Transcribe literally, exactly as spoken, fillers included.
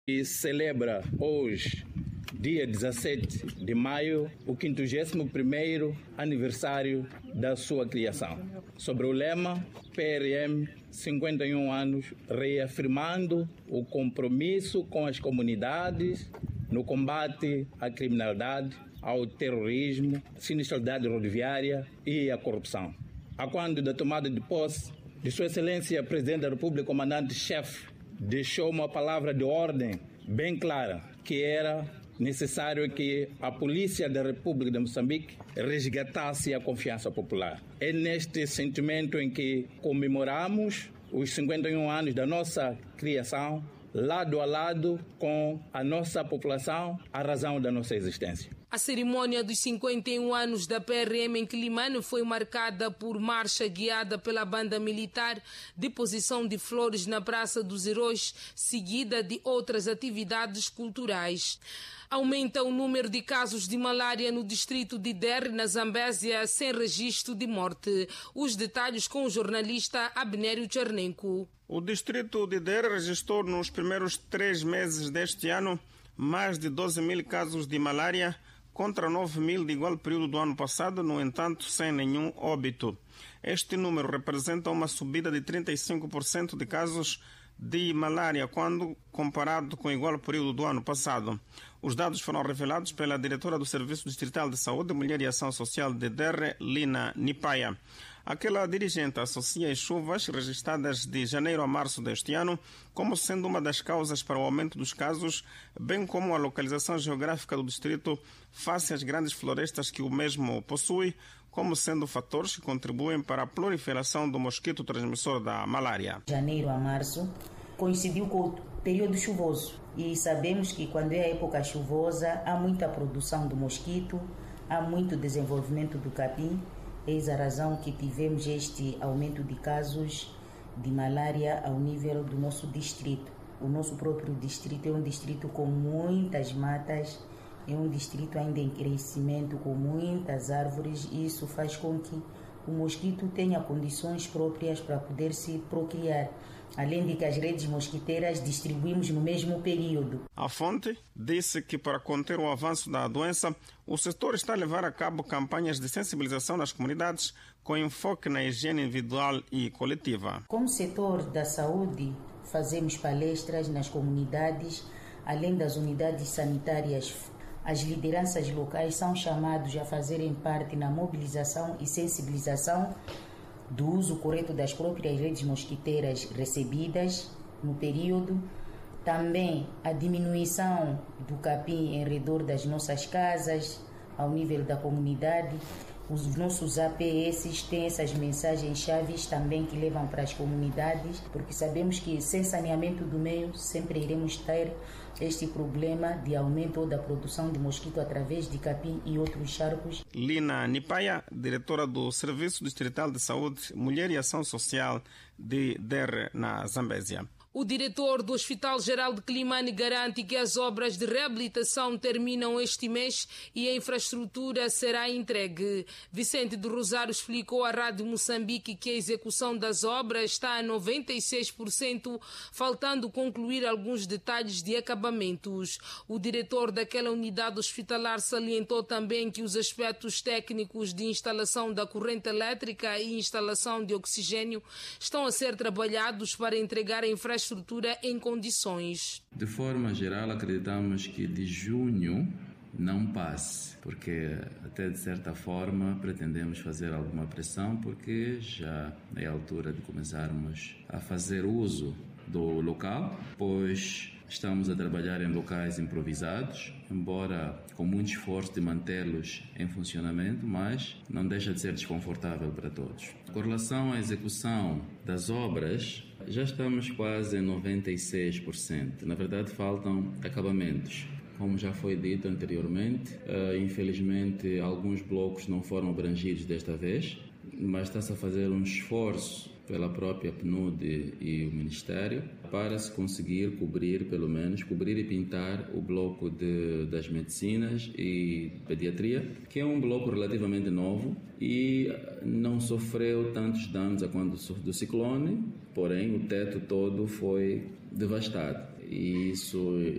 E celebra hoje, dia dezassete de maio, o quinquagésimo primeiro aniversário da sua criação. Sobre o lema P R M cinquenta e um anos, reafirmando o compromisso com as comunidades no combate à criminalidade, ao terrorismo, sinistralidade rodoviária e à corrupção. A quando da tomada de posse de Sua Excelência Presidente da República, Comandante-Chefe, deixou uma palavra de ordem bem clara, que era necessário que a Polícia da República de Moçambique resgatasse a confiança popular. É neste sentimento em que comemoramos os cinquenta e um anos da nossa criação, lado a lado com a nossa população, a razão da nossa existência. A cerimônia dos cinquenta e um anos da P R M em Quilimane foi marcada por marcha guiada pela banda militar, deposição de flores na Praça dos Heróis, seguida de outras atividades culturais. Aumenta o número de casos de malária no distrito de Derre, na Zambésia, sem registro de morte. Os detalhes com o jornalista Abnério Tchernenko. O distrito de Derre registrou nos primeiros três meses deste ano mais de doze mil casos de malária, contra nove mil de igual período do ano passado, no entanto, sem nenhum óbito. Este número representa uma subida de trinta e cinco por cento de casos de malária quando comparado com o igual período do ano passado. Os dados foram revelados pela diretora do Serviço Distrital de Saúde, Mulher e Ação Social de Derre, Lina Nipaya. Aquela dirigente associa as chuvas registradas de janeiro a março deste ano como sendo uma das causas para o aumento dos casos, bem como a localização geográfica do distrito face às grandes florestas que o mesmo possui, como sendo fatores que contribuem para a proliferação do mosquito transmissor da malária. Janeiro a março coincidiu com o período chuvoso e sabemos que quando é a época chuvosa há muita produção do mosquito, há muito desenvolvimento do capim. Eis a razão que tivemos este aumento de casos de malária ao nível do nosso distrito. O nosso próprio distrito é um distrito com muitas matas, é um distrito ainda em crescimento, com muitas árvores, e isso faz com que o mosquito tenha condições próprias para poder se procriar, além de que as redes mosquiteiras distribuímos no mesmo período. A fonte disse que para conter o avanço da doença, o setor está a levar a cabo campanhas de sensibilização nas comunidades com enfoque na higiene individual e coletiva. Como setor da saúde, fazemos palestras nas comunidades, além das unidades sanitárias. As lideranças locais são chamados a fazerem parte na mobilização e sensibilização do uso correto das próprias redes mosquiteiras recebidas no período. Também a diminuição do capim em redor das nossas casas, ao nível da comunidade. Os nossos A P S têm essas mensagens-chave também que levam para as comunidades, porque sabemos que sem saneamento do meio sempre iremos ter este problema de aumento da produção de mosquito através de capim e outros charcos. Lina Nipaya, diretora do Serviço Distrital de Saúde, Mulher e Ação Social de Derre, na Zambésia. O diretor do Hospital Geral de Quilimane garante que as obras de reabilitação terminam este mês e a infraestrutura será entregue. Vicente do Rosário explicou à Rádio Moçambique que a execução das obras está a noventa e seis por cento, faltando concluir alguns detalhes de acabamentos. O diretor daquela unidade hospitalar salientou também que os aspectos técnicos de instalação da corrente elétrica e instalação de oxigênio estão a ser trabalhados para entregar a infraestrutura estrutura em condições. De forma geral, acreditamos que de junho não passe, porque até de certa forma pretendemos fazer alguma pressão, porque já é a altura de começarmos a fazer uso do local, pois estamos a trabalhar em locais improvisados, embora com muito esforço de mantê-los em funcionamento, mas não deixa de ser desconfortável para todos. Com relação à execução das obras, já estamos quase em noventa e seis por cento. Na verdade, faltam acabamentos. Como já foi dito anteriormente, uh, infelizmente alguns blocos não foram abrangidos desta vez, mas está-se a fazer um esforço pela própria P N U D e o Ministério para se conseguir cobrir, pelo menos, cobrir e pintar o bloco de, das medicinas e pediatria, que é um bloco relativamente novo e não sofreu tantos danos a quando do ciclone, porém o teto todo foi devastado. e isso